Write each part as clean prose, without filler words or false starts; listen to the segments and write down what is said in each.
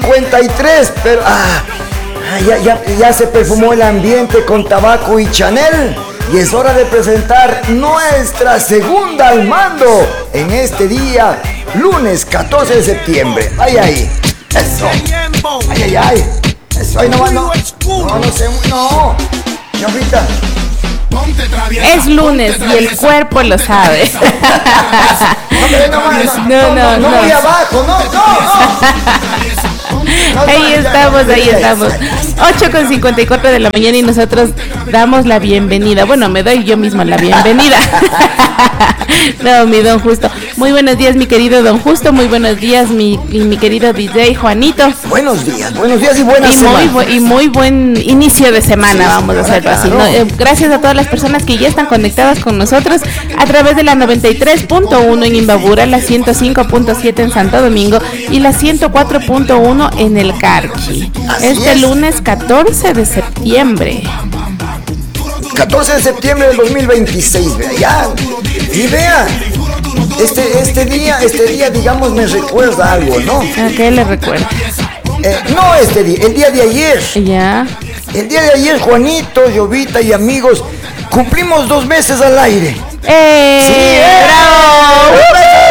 8:53, pero ya se perfumó el ambiente con tabaco y Chanel. Y es hora de presentar nuestra segunda al mando en este día, lunes 14 de septiembre. Ay. Eso. Ay. Eso. Ay, no. Ahorita. Es lunes y el cuerpo lo sabe. No voy abajo, no. Ahí estamos. 8:54 de la mañana y nosotros damos la bienvenida. Bueno, me doy yo misma la bienvenida. No, mi don Justo. Muy buenos días, mi querido don Justo. Muy buenos días, mi querido DJ Juanito. Buenos días y buenas semanas. Y muy buen inicio de semana, vamos a hacerlo así. Gracias a todas las personas que ya están conectadas con nosotros a través de la 93.1 en Imbabura, la 105.7 en Santo Domingo y la 104.1 en el Carchi. Lunes 14 de septiembre. 14 de septiembre del 2026, vean. Y vean, este día, digamos, me recuerda algo, ¿no? ¿A qué le recuerda? No este día, el día de ayer. Ya. El día de ayer, Juanito, Jovita y amigos, cumplimos 2 meses al aire. ¡Sí! ¡Bravo!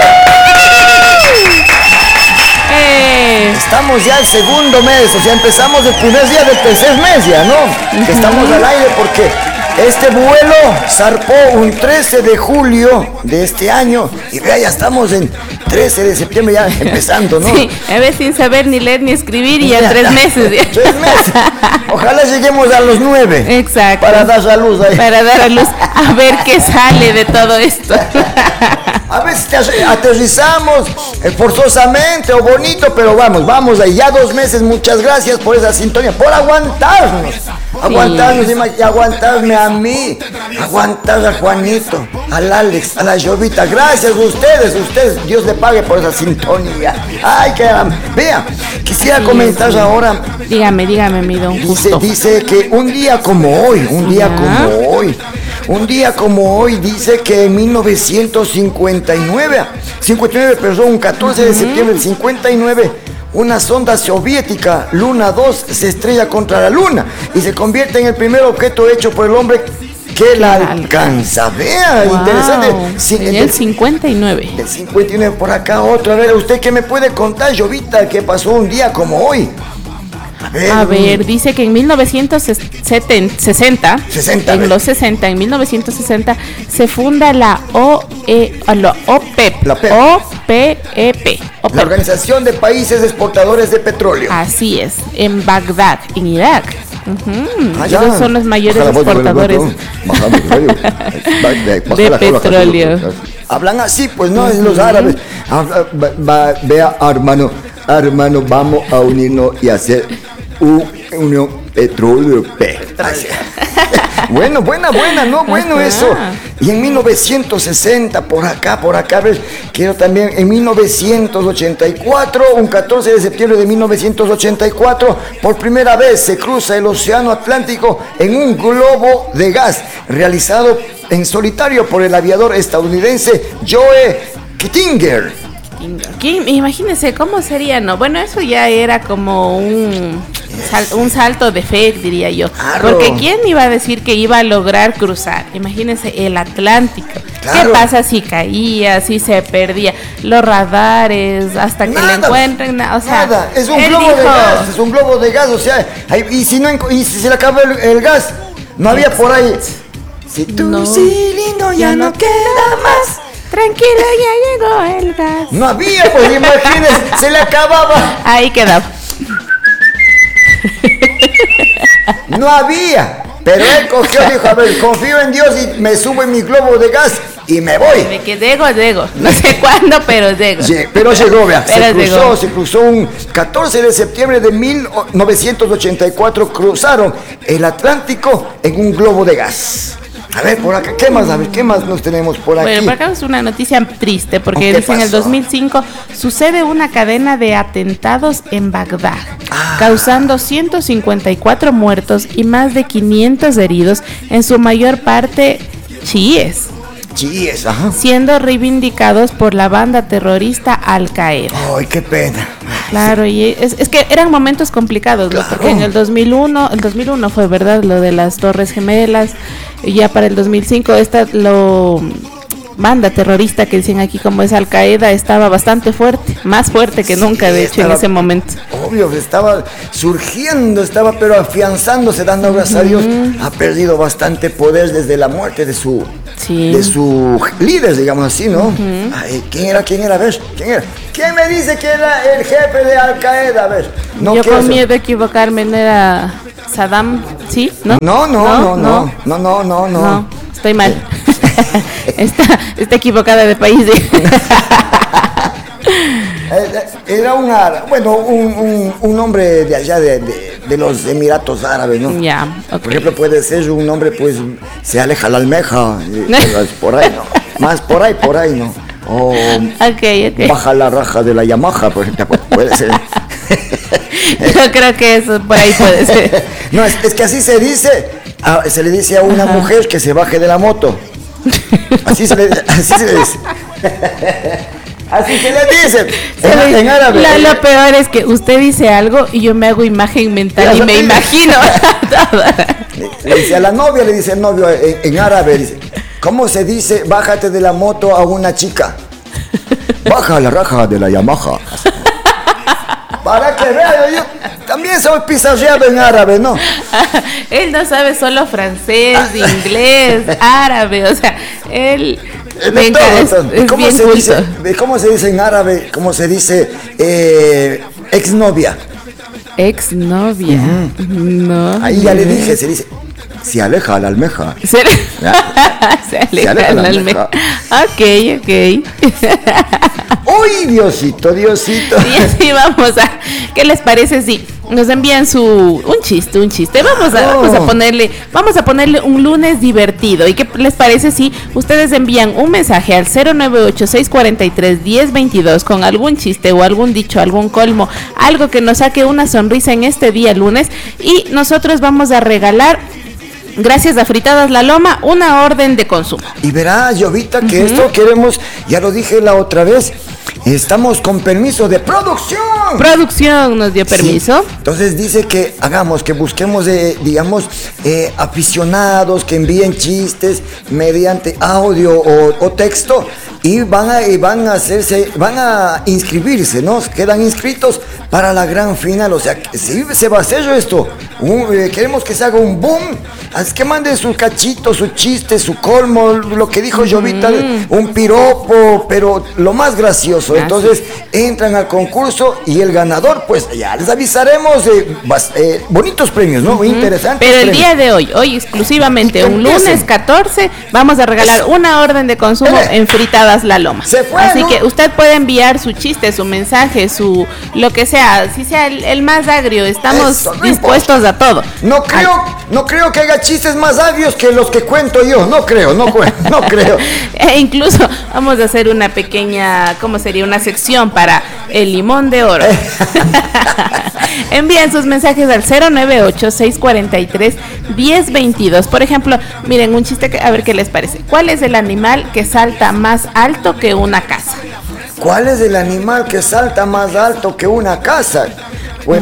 Estamos ya el segundo mes, o sea, empezamos el primer día del tercer mes ya, ¿no? Que estamos al aire porque este vuelo zarpó un 13 de julio de este año y vea, ya estamos en 13 de septiembre ya empezando, ¿no? Sí, a ver, sin saber ni leer ni escribir y ya 3 meses. Ya. 3 meses. Ojalá lleguemos a los 9. Exacto. Para dar a luz ahí. Para dar a luz, a ver qué sale de todo esto. A veces aterrizamos forzosamente o bonito, pero vamos ahí. Ya 2 meses, muchas gracias por esa sintonía, por aguantarnos. Aguantarnos y aguantarme a mí, aguantar a Juanito, al Alex, a la Jovita. Gracias a ustedes, Dios le pague por esa sintonía. Ay, que vea, quisiera comentar ahora. Dígame, mi don Justo. Dice que un día como hoy, dice que en 1959, un 14 de septiembre del 59, una sonda soviética, Luna 2, se estrella contra la Luna y se convierte en el primer objeto hecho por el hombre que la alcanza. Vea, wow. Interesante. Sí, el 59. El 59, por acá otro. A ver, ¿usted qué me puede contar, Jovita, qué pasó un día como hoy? A ver, dice que en 1960, en 1960 se funda la OPEP. La Organización de Países Exportadores de Petróleo. Así es, en Bagdad, en Irak. Ellos son los mayores exportadores de petróleo. Hablan así, pues no, es los árabes. Vea, hermano, vamos a unirnos y hacer unión petróleo. Bueno, ¿no? Bueno, eso. Y en 1960, por acá, ves, quiero también, en 1984, un 14 de septiembre de 1984, por primera vez se cruza el Océano Atlántico en un globo de gas, realizado en solitario por el aviador estadounidense Joe Kittinger. Imagínense cómo sería, ¿no? Bueno, eso ya era como un salto de fe, diría yo. Claro. Porque ¿quién iba a decir que iba a lograr cruzar? Imagínense el Atlántico. Claro. ¿Qué pasa si caía, si se perdía? Los radares, hasta que le encuentren, o sea, nada. Es un globo de gas, o sea, y si se le acaba el gas, no había por ahí. Si tu cilindro ya no queda más. Tranquilo, ya llegó el gas. No había, pues imagínense, se le acababa. Ahí quedaba. No había, pero él cogió y dijo, a ver, confío en Dios y me subo en mi globo de gas y me voy. De que llego. No sé cuándo, pero llego. Sí, pero llegó, vea. Se cruzó un 14 de septiembre de 1984, cruzaron el Atlántico en un globo de gas. A ver, por acá, ¿qué más nos tenemos por aquí? Bueno, por acá es una noticia triste, porque dice en el 2005 sucede una cadena de atentados en Bagdad, causando 154 muertos y más de 500 heridos, en su mayor parte chiíes. Ajá. Siendo reivindicados por la banda terrorista Al Qaeda. ¡Ay, qué pena! Claro, y es que eran momentos complicados, ¿no? Porque en el 2001 fue, ¿verdad? Lo de las Torres Gemelas, y ya para el 2005 banda terrorista que dicen aquí como es Al Qaeda estaba bastante fuerte, más fuerte que nunca, de hecho, en ese momento. Obvio, estaba surgiendo, pero afianzándose, dando gracias a Dios. Ha perdido bastante poder desde la muerte de su líder, digamos así, ¿no? Ay, ¿quién era? A ver, ¿quién era? ¿Quién me dice que era el jefe de Al Qaeda? A ver, no, yo con miedo de equivocarme, ¿no era Saddam? ¿Sí? ¿No? No, estoy mal. Está equivocada de país. Era un hombre de allá de los Emiratos Árabes, ¿no? Ya, okay. Por ejemplo, puede ser un hombre, pues, se aleja la almeja, por ahí, ¿no? Más por ahí, ¿no? O okay. Baja la raja de la Yamaha, por ejemplo, puede ser. Yo creo que eso por ahí puede ser. No, es que así se dice. Se le dice a una mujer que se baje de la moto. Así se le dice. Así se le dice en árabe. Lo peor es que usted dice algo y yo me hago imagen mental y me imagino todo. Le dice a la novia, le dice el novio en árabe, dice, ¿cómo se dice bájate de la moto a una chica? Baja la raja de la Yamaha. Para que vea, yo también soy pizarreado en árabe, ¿no? Él no sabe solo francés, inglés, árabe, o sea, él... Venga, ¿Cómo se dice en árabe? ¿Cómo se dice exnovia? Exnovia. No. Ahí ya le dije, se dice, se aleja la almeja. Se aleja la almeja. Ok. ¡Uy, Diosito! Y así vamos ¿qué les parece si nos envían un chiste? Vamos a ponerle un lunes divertido. ¿Y qué les parece si ustedes envían un mensaje al 098-643-1022 con algún chiste o algún dicho, algún colmo, algo que nos saque una sonrisa en este día lunes, y nosotros vamos a regalar, gracias a Fritadas La Loma, una orden de consumo? Y verás, Jovita, que esto queremos, ya lo dije la otra vez, estamos con permiso de producción. Producción nos dio permiso. Sí. Entonces dice que busquemos, aficionados que envíen chistes mediante audio o texto, y van a inscribirse, ¿no? Quedan inscritos para la gran final. O sea, si se va a hacer esto, queremos que se haga un boom. Así que manden su cachito, su chiste, su colmo, lo que dijo Jovita, un piropo, pero lo más gracioso. Entonces entran al concurso y el ganador, pues ya les avisaremos de bonitos premios, ¿no? Muy interesantes. Pero el premios. día de hoy exclusivamente, un lunes 14, vamos a regalar una orden de consumo en Fritadas La Loma. Así que usted puede enviar su chiste, su mensaje, lo que sea, si sea el más agrio, estamos dispuestos a todo. No creo que haya chistes más agrios que los que cuento yo, no creo. E incluso vamos a hacer una pequeña, ¿cómo sería? Una sección para el limón de oro. Envíen sus mensajes al 098-643-1022. Por ejemplo, miren, un chiste a ver qué les parece. ¿Cuál es el animal que salta más alto que una casa? ¿Cuál es el animal que salta más alto que una casa? Pues,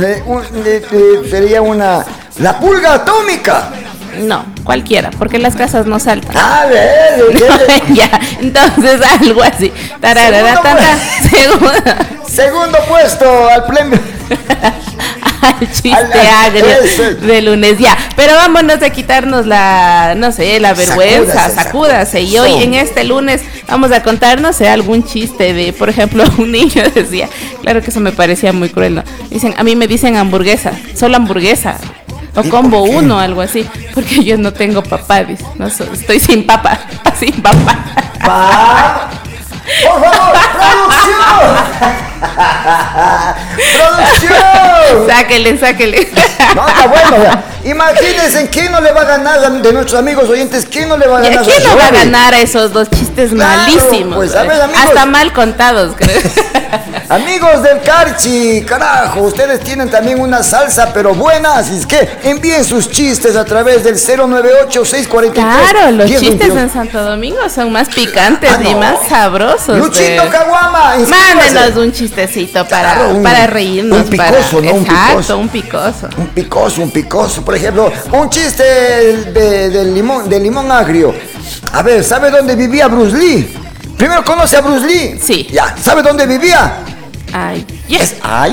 sería la pulga atómica. No, cualquiera, porque las casas no saltan. A ver, ya, entonces algo así. Segundo puesto al premio. Al chiste agrio de lunes, ya. Pero vámonos a quitarnos la vergüenza, sacúdase. Y hoy en este lunes vamos a contarnos algún chiste de, por ejemplo, un niño decía, claro que eso me parecía muy cruel, ¿no? A mí me dicen hamburguesa, solo hamburguesa. O combo uno, algo así, porque yo no tengo papá, dice. No, estoy sin papá. ¡Por favor, producción! ¡Producción! Sáquele. No, está bueno, o sea, imagínense quién no le va a ganar de nuestros amigos oyentes, quién no le va a ganar. ¿Quién no va a ganar a esos dos chistes malísimos? Pues a ver, amigos, hasta mal contados, creo. Amigos del Carchi, carajo, ustedes tienen también una salsa pero buena, así es que envíen sus chistes a través del 098-643. Claro, los chistes en Santo Domingo son más picantes y más sabrosos. Luchito Caguama, mándenos un chistecito para reírnos. Un picoso, ¿no? Exacto, un picoso. Un picoso. Por ejemplo, un chiste del limón agrio. A ver, ¿sabe dónde vivía Bruce Lee? Primero, ¿conoce a Bruce Lee? Sí. Ya, ¿sabe dónde vivía? Ay, yes. Ay,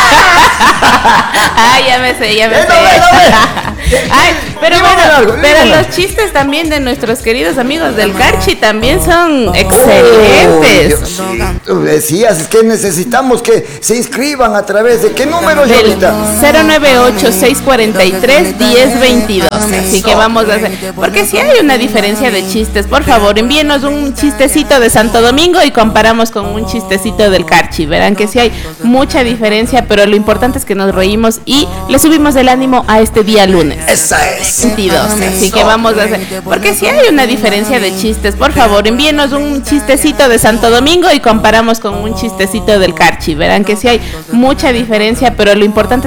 ay, ya me sé. Ay, pero bueno, pero los chistes también de nuestros queridos amigos del Carchi también son excelentes. Decías, es que necesitamos que se inscriban a través de qué número es ahorita. 098-643-1022. Así que vamos a hacer, porque si hay una diferencia de chistes, por favor, envíenos un chistecito de Santo Domingo y comparamos con un chistecito del Carchi. Verán que sí hay mucha diferencia, pero lo importante es que nos reímos y le subimos el ánimo a este día lunes. Esa es. 22. Así que vamos a hacer, porque si hay una diferencia de chistes, por favor, envíenos un chistecito de Santo Domingo y comparamos con un chistecito del Carchi. Verán que sí hay mucha diferencia, pero lo importante es